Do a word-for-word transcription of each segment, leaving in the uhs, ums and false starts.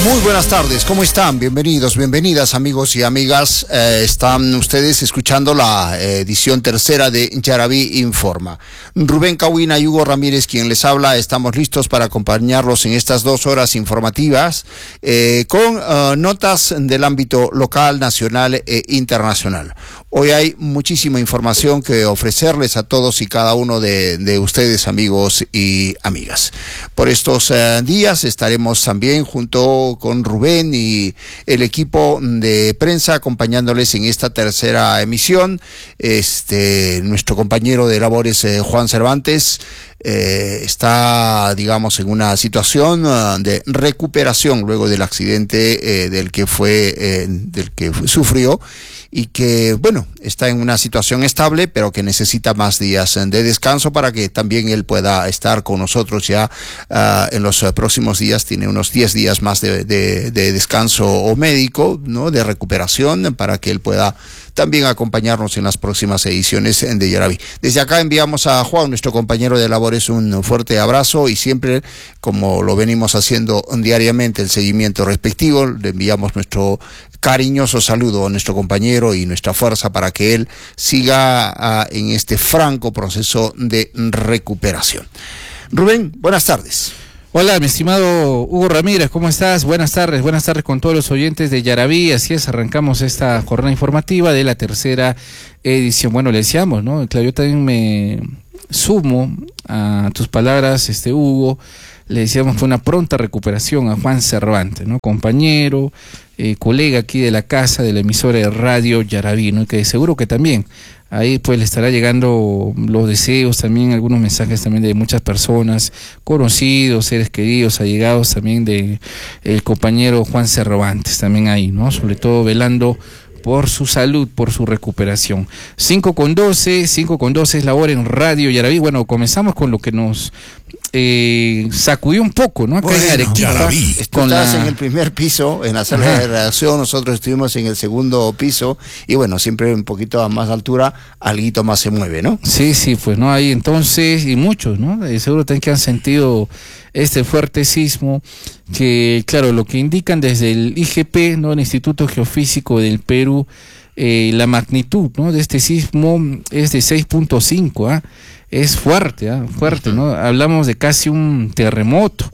Muy buenas tardes, ¿cómo están? Bienvenidos, bienvenidas amigos y amigas. Eh, están ustedes escuchando la eh, edición tercera de Yaraví Informa. Rubén Cahuina y Hugo Ramírez, quien les habla, estamos listos para acompañarlos en estas dos horas informativas eh, con uh, notas del ámbito local, nacional e internacional. Hoy hay muchísima información que ofrecerles a todos y cada uno de, de ustedes, amigos y amigas. Por estos uh, días estaremos también junto con Rubén y el equipo de prensa acompañándoles en esta tercera emisión. Este, nuestro compañero de labores, eh, Juan Cervantes, eh, está, digamos, en una situación uh, de recuperación luego del accidente eh, del que fue, eh, del que sufrió, y que, bueno, está en una situación estable, pero que necesita más días de descanso para que también él pueda estar con nosotros ya uh, en los uh, próximos días. Tiene unos diez días más de, de, de descanso o médico, ¿no?, de recuperación, para que él pueda también acompañarnos en las próximas ediciones de Yaraví. Desde acá enviamos a Juan, nuestro compañero de labores, un fuerte abrazo, y siempre, como lo venimos haciendo diariamente, el seguimiento respectivo, le enviamos nuestro cariñoso saludo a nuestro compañero y nuestra fuerza para que él siga uh, en este franco proceso de recuperación. Rubén, buenas tardes. Hola, mi estimado Hugo Ramírez, ¿cómo estás? Buenas tardes, buenas tardes con todos los oyentes de Yaraví. Así es, arrancamos esta jornada informativa de la tercera edición. Bueno, le decíamos, ¿no? Claro, yo también me sumo a tus palabras, este Hugo. Le decíamos que una pronta recuperación a Juan Cervantes, ¿no? Compañero, eh, colega aquí de la casa, de la emisora de radio Yaraví, ¿no? Que seguro que también ahí pues le estará llegando los deseos, también algunos mensajes también de muchas personas, conocidos, seres queridos, allegados también de el compañero Juan Cervantes, también ahí, ¿no? Sobre todo velando por su salud, por su recuperación. cinco con doce, cinco con doce es la hora en Radio Yaraví. Bueno, comenzamos con lo que nos eh, sacudió un poco, ¿no? Acá bueno, en Arequipa. Tú estabas la... en el primer piso, en la sala Ajá. de redacción, nosotros estuvimos en el segundo piso, y bueno, siempre un poquito a más altura, alguito más se mueve, ¿no? Sí, sí, pues, ¿no? Ahí entonces, y muchos, ¿no? Eh, seguro también que han sentido este fuerte sismo, que claro, lo que indican desde el I G P, ¿no?, el Instituto Geofísico del Perú, eh, la magnitud, ¿no?, de este sismo es de seis punto cinco, ¿ah? Es fuerte, ¿ah? Fuerte, ¿no? Hablamos de casi un terremoto,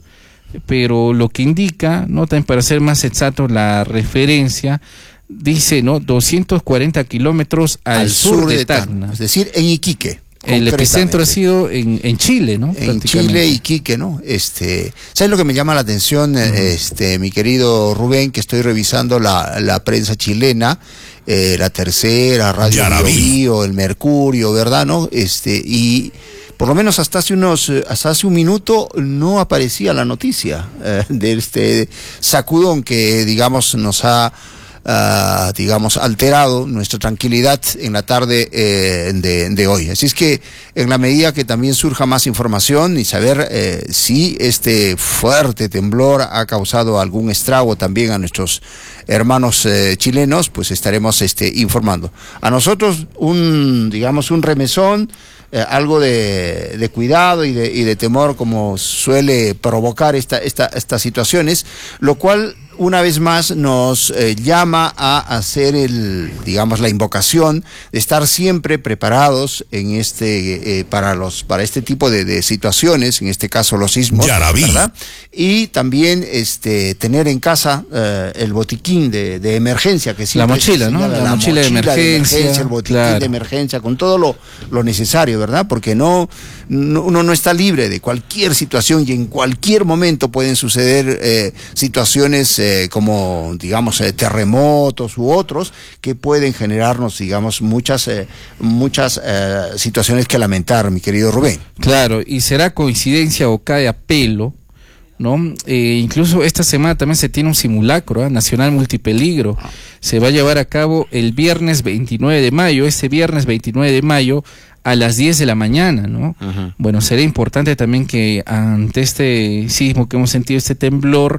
pero lo que indica, ¿no?, también para ser más exacto la referencia, dice, ¿no?, doscientos cuarenta kilómetros al, al sur, sur de, de Tacna. Tacna, es decir, en Iquique. El epicentro ha sido en, en Chile, ¿no? En Chile, Iquique, ¿no? Este, ¿sabes lo que me llama la atención, uh-huh. este, mi querido Rubén? Que estoy revisando la, la prensa chilena, eh, la Tercera, Radio Bio, el Mercurio, ¿verdad? ¿No? Este, y por lo menos hasta hace unos, hasta hace un minuto no aparecía la noticia eh, de este sacudón que, digamos, nos ha Uh, digamos, alterado nuestra tranquilidad en la tarde eh, de, de hoy. Así es que en la medida que también surja más información y saber eh, si este fuerte temblor ha causado algún estrago también a nuestros hermanos eh, chilenos, pues estaremos este, informando. A nosotros un, digamos, un remesón, eh, algo de, de cuidado y de, y de temor, como suele provocar esta, esta, estas situaciones, lo cual una vez más nos eh, llama a hacer el, digamos, la invocación de estar siempre preparados en este eh, para los para este tipo de, de situaciones, en este caso los sismos, ¿verdad? Y también este tener en casa eh, el botiquín de, de emergencia, que siempre la mochila, ¿no? La, la, la mochila, mochila de, emergencia, de emergencia, el botiquín claro. de emergencia, con todo lo, lo necesario, ¿verdad? Porque no, no uno no está libre de cualquier situación, y en cualquier momento pueden suceder eh, situaciones eh, como, digamos, eh, terremotos u otros que pueden generarnos, digamos, muchas eh, muchas eh, situaciones que lamentar, mi querido Rubén. Claro, y será coincidencia o cae a pelo, ¿no? Eh, incluso esta semana también se tiene un simulacro, ¿eh? Nacional Multipeligro. Ah. Se va a llevar a cabo el viernes veintinueve de mayo, este viernes veintinueve de mayo, a las diez de la mañana, ¿no? Uh-huh. Bueno, sería importante también que ante este sismo que hemos sentido, este temblor,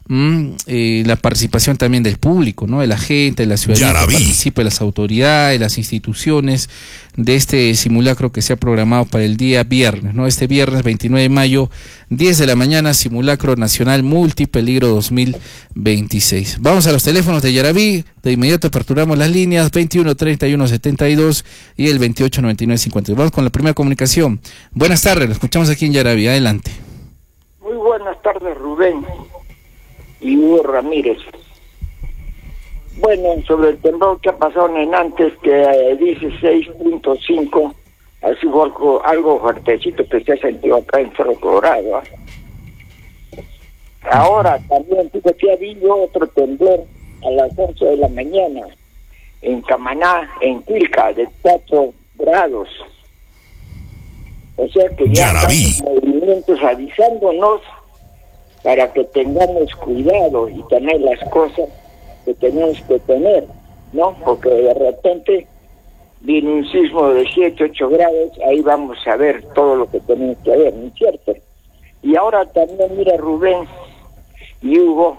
Mm, eh, la participación también del público, ¿no? De la gente, de la ciudadanía que participa, de las autoridades, las instituciones, de este simulacro que se ha programado para el día viernes, ¿no? Este viernes veintinueve de mayo, diez de la mañana, simulacro nacional multipeligro dos mil veintiséis. Vamos a los teléfonos de Yaraví, de inmediato aperturamos las líneas veintiuno treinta y uno setenta y dos y el veintiocho noventa y nueve cincuenta. Vamos con la primera comunicación. Buenas tardes, lo escuchamos aquí en Yaraví, adelante. Muy buenas tardes, Rubén y Hugo Ramírez. Bueno, sobre el temblor que ha pasado en antes, que eh, dice seis punto cinco, ha sido algo, algo fuertecito que se ha sentido acá en Cerro Colorado. ¿eh? Ahora también, fíjate, ha habido otro temblor a las once de la mañana en Camaná, en Quilca, de cuatro grados. O sea que ya estamos movimientos avisándonos para que tengamos cuidado y tener las cosas que tenemos que tener, ¿no? Porque de repente viene un sismo de siete, ocho grados, ahí vamos a ver todo lo que tenemos que ver, ¿no es cierto? Y ahora también, mira, Rubén y Hugo,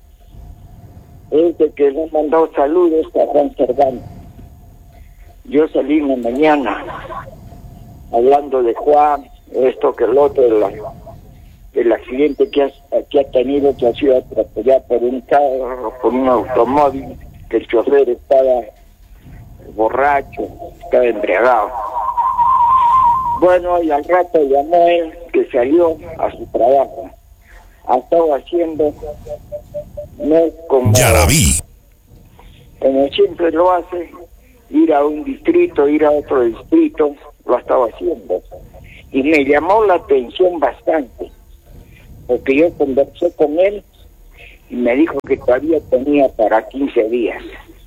es de que le han mandado saludos a Juan Cervantes. Yo salí en la mañana hablando de Juan, esto que el otro, de la... el accidente que ha, que ha tenido, que ha sido atropellado por un carro, por un automóvil, que el chofer estaba borracho, estaba embriagado. Bueno, y al rato llamó él, que salió a su trabajo. Ha estado haciendo, no como, Yaraví, como siempre lo hace, ir a un distrito, ir a otro distrito, lo ha estado haciendo. Y me llamó la atención bastante, porque yo conversé con él y me dijo que todavía tenía para quince días.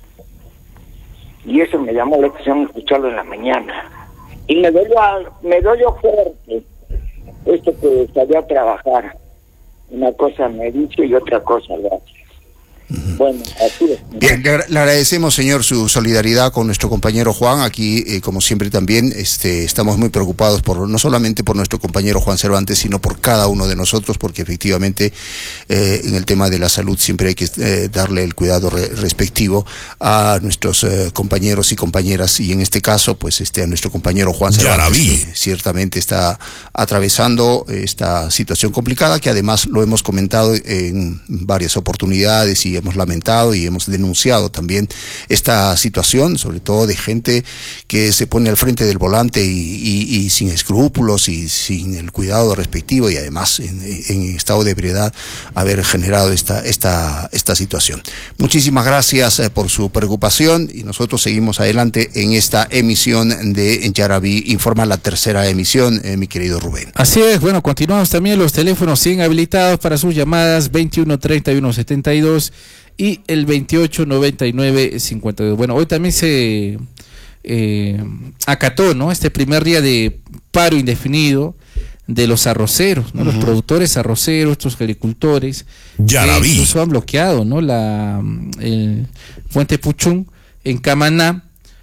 Y eso me llamó la atención escucharlo en la mañana. Y me dolió, me dolió fuerte esto que salía a trabajar. Una cosa me dice y otra cosa lo hace. Bueno, así es. Bien, le, le agradecemos, señor, su solidaridad con nuestro compañero Juan. Aquí, eh, como siempre, también este, estamos muy preocupados por no solamente por nuestro compañero Juan Cervantes, sino por cada uno de nosotros, porque efectivamente eh, en el tema de la salud siempre hay que eh, darle el cuidado re respectivo a nuestros eh, compañeros y compañeras, y en este caso, pues, este, a nuestro compañero Juan Cervantes, que ciertamente está atravesando esta situación complicada, que además lo hemos comentado en varias oportunidades y hemos lamentado y hemos denunciado también esta situación, sobre todo de gente que se pone al frente del volante y, y, y sin escrúpulos y sin el cuidado respectivo, y además en, en estado de ebriedad haber generado esta, esta, esta situación. Muchísimas gracias eh, por su preocupación, y nosotros seguimos adelante en esta emisión de Yaraví Informa, la tercera emisión, eh, mi querido Rubén. Así es, bueno, continuamos también, los teléfonos siguen habilitados para sus llamadas veintiuno treinta y uno setenta y dos y el veintiocho noventa y nueve cincuenta y dos. Bueno, hoy también se eh, acató, ¿no?, este primer día de paro indefinido de los arroceros, ¿no? Uh-huh. Los productores arroceros, estos agricultores, Yaraví, que incluso han bloqueado, ¿no?, la el Fuente Puchún en Camaná,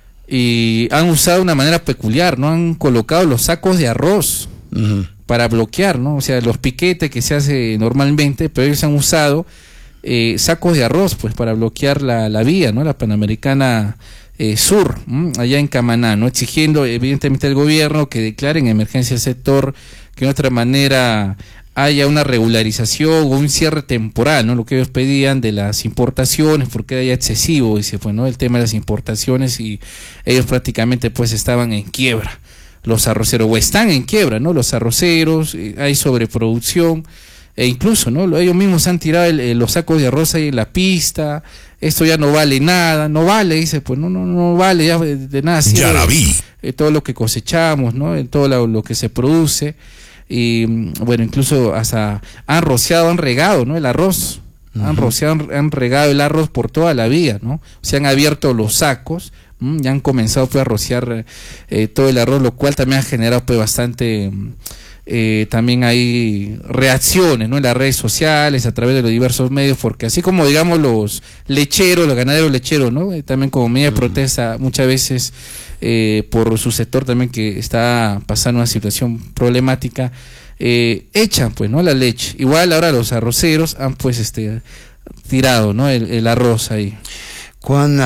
y han usado de una manera peculiar, ¿no? Han colocado los sacos de arroz uh-huh. para bloquear, ¿no? O sea, los piquetes que se hace normalmente, pero ellos han usado Eh, sacos de arroz, pues, para bloquear la, la vía, ¿no?, la Panamericana eh, Sur, ¿m? allá en Camaná, ¿no?, exigiendo evidentemente al gobierno que declare en emergencia el sector, que de otra manera haya una regularización o un cierre temporal, ¿no?, lo que ellos pedían de las importaciones, porque era ya excesivo, dice, pues, ¿no?, el tema de las importaciones, y ellos prácticamente, pues, estaban en quiebra, los arroceros, o están en quiebra, ¿no?, los arroceros, eh, hay sobreproducción, e incluso, ¿no?, ellos mismos han tirado el, el, los sacos de arroz ahí en la pista, esto ya no vale nada, no vale, dice, pues no no no vale ya de, de nada sirve, Yaraví, eh, todo lo que cosechamos, ¿no?, en todo lo, lo que se produce, y bueno, incluso hasta han rociado, han regado, ¿no?, el arroz, uh-huh. han rociado, han, han regado el arroz por toda la vía, ¿no?, se han abierto los sacos, mmm, ya han comenzado, pues, a rociar eh, todo el arroz, lo cual también ha generado, pues, bastante... Eh, también hay reacciones, ¿no?, en las redes sociales, a través de los diversos medios, porque así como, digamos, los lecheros, los ganaderos lecheros, ¿no?, eh, también como medida de protesta muchas veces eh, por su sector también, que está pasando una situación problemática, eh, echan pues, ¿no? La leche. Igual ahora los arroceros han pues este tirado, ¿no? El, el arroz ahí. Cuán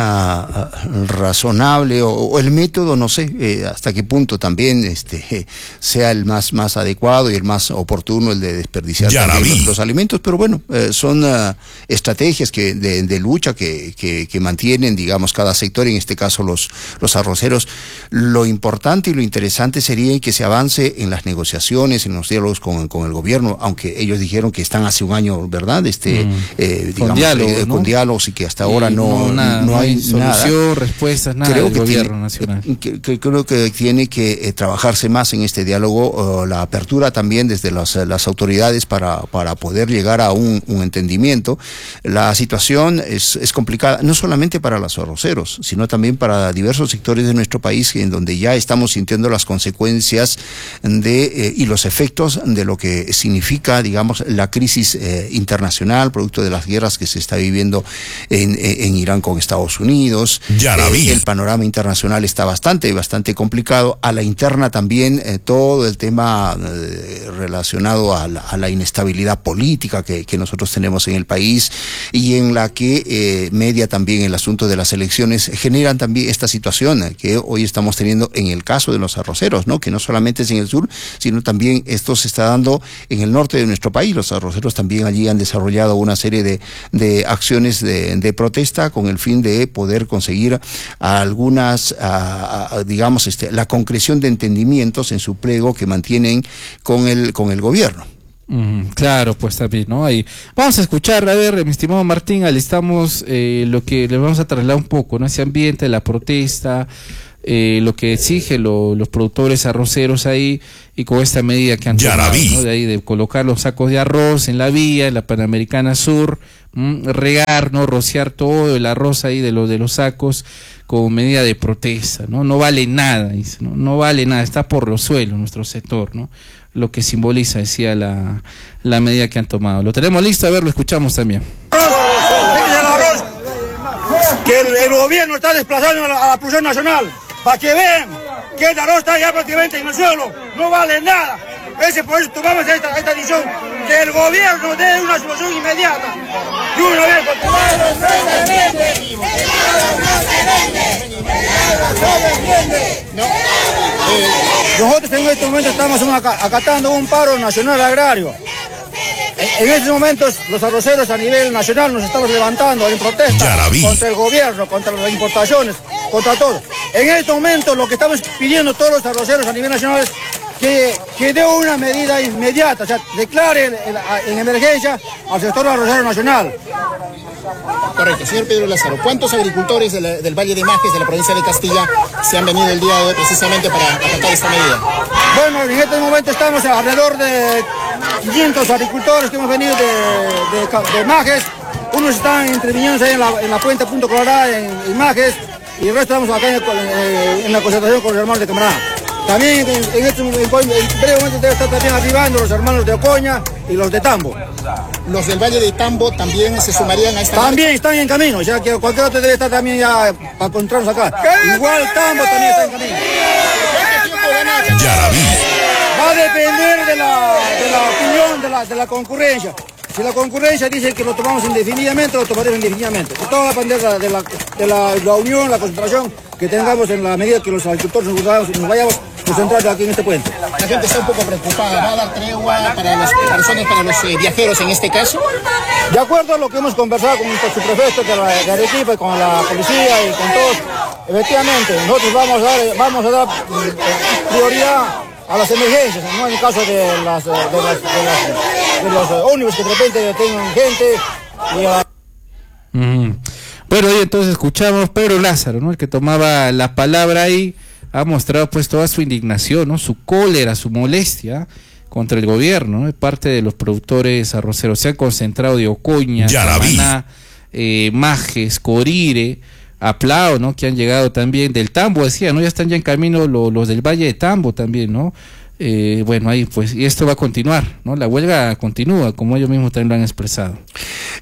uh, razonable o, o el método, no sé, eh, hasta qué punto también este eh, sea el más más adecuado y el más oportuno el de desperdiciar los, los alimentos, pero bueno, eh, son uh, estrategias que de, de lucha que, que, que mantienen, digamos, cada sector, en este caso los, los arroceros. Lo importante y lo interesante sería que se avance en las negociaciones, en los diálogos con, con el gobierno, aunque ellos dijeron que están hace un año, ¿verdad? Este, mm. eh, digamos, con diálogos, eh, ¿no? Con diálogos y que hasta y ahora no... no Nada, no hay solución, nada. respuestas, nada creo del que gobierno tiene, nacional. Que, que, creo que tiene que eh, trabajarse más en este diálogo, uh, la apertura también desde las, las autoridades para, para poder llegar a un, un entendimiento. La situación es, es complicada, no solamente para los arroceros, sino también para diversos sectores de nuestro país, en donde ya estamos sintiendo las consecuencias de eh, y los efectos de lo que significa, digamos, la crisis eh, internacional, producto de las guerras que se está viviendo en, en Irán con Estados Unidos. Eh, el panorama internacional está bastante, bastante complicado. A la interna también eh, todo el tema eh, relacionado a la, a la inestabilidad política que, que nosotros tenemos en el país, y en la que eh, media también el asunto de las elecciones, generan también esta situación eh, que hoy estamos teniendo en el caso de los arroceros, ¿no? Que no solamente es en el sur, sino también esto se está dando en el norte de nuestro país. Los arroceros también allí han desarrollado una serie de, de acciones de, de protesta con el fin de poder conseguir algunas, a, a, digamos, este, la concreción de entendimientos en su pliego que mantienen con el, con el gobierno. Mm, claro, pues también, ¿no? Ahí vamos a escuchar, a ver, mi estimado Martín, alistamos eh, lo que le vamos a trasladar un poco, ¿no? Ese ambiente, la protesta, eh, lo que exigen lo, los productores arroceros ahí, y con esta medida que han tomado, ¿no? De ahí de colocar los sacos de arroz en la vía, en la Panamericana Sur, mmm, regar, ¿no? Rociar todo el arroz ahí de los de los sacos como medida de protesta, ¿no? No vale nada, dice, ¿no? No vale nada, está por los suelos nuestro sector, ¿no? Lo que simboliza, decía, la, la medida que han tomado. Lo tenemos listo, a ver, lo escuchamos también. Que el, el gobierno está desplazando a la, a la producción nacional, para que vean que el arroz está ya prácticamente en el suelo, no vale nada. Ese, por eso tomamos esta, esta decisión, que el gobierno dé una solución inmediata. Y una vez por no. eh, Nosotros en este momento estamos acatando un paro nacional agrario. En, en estos momentos los arroceros a nivel nacional nos estamos levantando en protesta contra el gobierno, contra las importaciones, contra todo. En este momento lo que estamos pidiendo todos los arroceros a nivel nacional es que, que dé una medida inmediata, o sea, declare en, en emergencia al sector arrocero nacional. Correcto. Señor Pedro Lázaro, ¿cuántos agricultores de la, del Valle de Majes, de la provincia de Castilla, se han venido el día de hoy precisamente para acatar esta medida? Bueno, en este momento estamos alrededor de quinientos agricultores que hemos venido de, de, de Majes. Unos están interviniendo ahí en la, en la puente Punto Colorado, en, en Majes, y el resto estamos acá en, en, en la concentración con los hermanos de Camará. También en, en, este, en breve momento debe estar también arribando los hermanos de Ocoña y los de Tambo. Los del Valle de Tambo también se sumarían a esta También marcha. Están en camino, o sea que cualquier otro debe estar también ya para encontrarnos acá. Igual Tambo también está en camino. Va a depender de la, de la opinión de la, de la concurrencia. Si la concurrencia dice que lo tomamos indefinidamente, lo tomaremos indefinidamente. Todo va a depender de, la, de, la, de la, la unión, la concentración que tengamos en la medida que los agricultores nos vayamos, nos vayamos concentrados aquí en este puente. La gente está un poco preocupada. ¿Va a dar tregua para las personas, para los eh, viajeros en este caso? De acuerdo a lo que hemos conversado con nuestro subprefecto de, de Arequipa y con la policía y con todos, efectivamente, nosotros vamos a dar, vamos a dar eh, prioridad a las emergencias, no en el caso de, las, de, las, de, las, de los ómnibus que de repente tengan gente. Y a... mm. Bueno, y entonces escuchamos Pedro Lázaro, ¿no? El que tomaba la palabra ahí, ha mostrado pues toda su indignación, ¿no? Su cólera, su molestia contra el gobierno, ¿no? De parte de los productores arroceros. Se han concentrado de Ocoña, Camaná, eh, Majes, Corire, Aplao, ¿no? Que han llegado también del Tambo, decía, ¿no? Ya están ya en camino lo, los del Valle de Tambo también, ¿no? Eh, bueno, ahí pues, y esto va a continuar, ¿no? La huelga continúa, como ellos mismos también lo han expresado.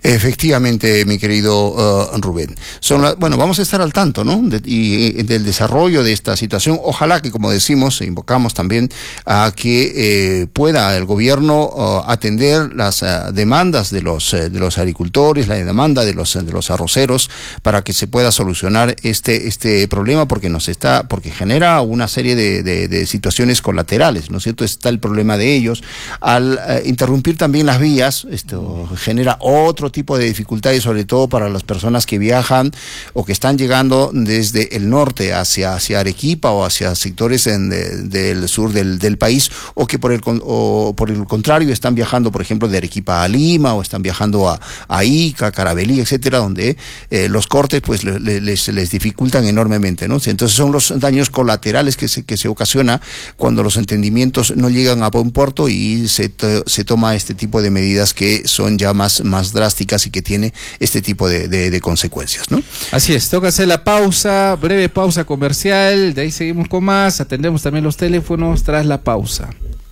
Efectivamente, mi querido uh, Rubén. Son la, bueno, vamos a estar al tanto, ¿no? De, y, y del desarrollo de esta situación. Ojalá que, como decimos, invocamos también a que eh, pueda el gobierno uh, atender las uh, demandas de los uh, de los agricultores, la demanda de los de los arroceros, para que se pueda solucionar este este problema, porque nos está, porque genera una serie de, de, de situaciones colaterales, ¿no es cierto? Está el problema de ellos al uh, interrumpir también las vías. Esto genera otro tipo de dificultades, sobre todo para las personas que viajan o que están llegando desde el norte hacia, hacia Arequipa o hacia sectores en de, del sur del, del país, o que por el, o por el contrario están viajando, por ejemplo, de Arequipa a Lima, o están viajando a, a Ica, Carabelí, etcétera, donde eh, los cortes pues le, le, les, les dificultan enormemente, ¿no? Entonces son los daños colaterales que se, que se ocasiona cuando los entendimientos no llegan a buen puerto y se, se toma este tipo de medidas que son ya más, más drásticas y que tiene este tipo de, de, de consecuencias, ¿no? Así es, toca hacer la pausa, breve pausa comercial, de ahí seguimos con más, atendemos también los teléfonos tras la pausa.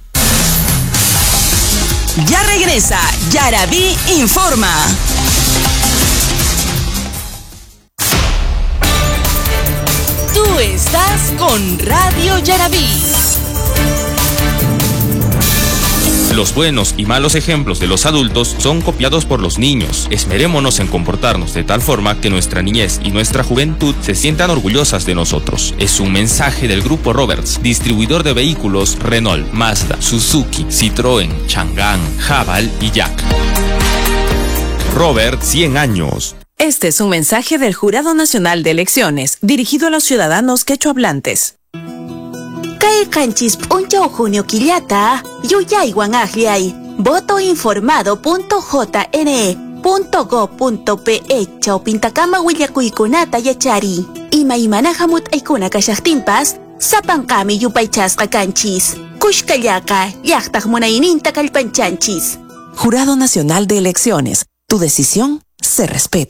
Ya regresa Yaraví Informa. Tú estás con Radio Yaraví. Los buenos y malos ejemplos de los adultos son copiados por los niños. Esmerémonos en comportarnos de tal forma que nuestra niñez y nuestra juventud se sientan orgullosas de nosotros. Es un mensaje del Grupo Roberts, distribuidor de vehículos Renault, Mazda, Suzuki, Citroën, Chang'an, Haval y Jack. Robert, cien años. Este es un mensaje del Jurado Nacional de Elecciones, dirigido a los ciudadanos quechohablantes. Kay kanchis puncha junio quillata, yuyaywan agliay, votoinformado punto j n e punto go punto p e chaupintakama willakuykunata yachari. Ima imana hamut aykuna kashaqtinpas, sapankami yupaychasqa kanchis. Kushkallaka, llaqtaq munayninta kallpanchanchis. Jurado Nacional de Elecciones, tu decisión se respeta.